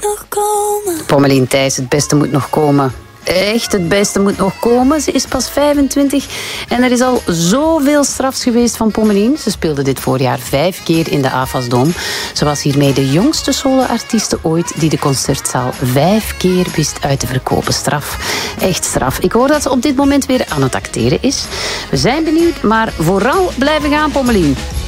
nog komen. Pommelien Thijs, het beste moet nog komen. Echt, het beste moet nog komen. Ze is pas 25 en er is al zoveel strafs geweest van Pommelien. Ze speelde dit voorjaar 5 keer in de AFAS-dom. Ze was hiermee de jongste solo-artieste ooit die de concertzaal 5 keer wist uit te verkopen. Straf. Echt straf. Ik hoor dat ze op dit moment weer aan het acteren is. We zijn benieuwd, maar vooral blijven gaan, Pommelien.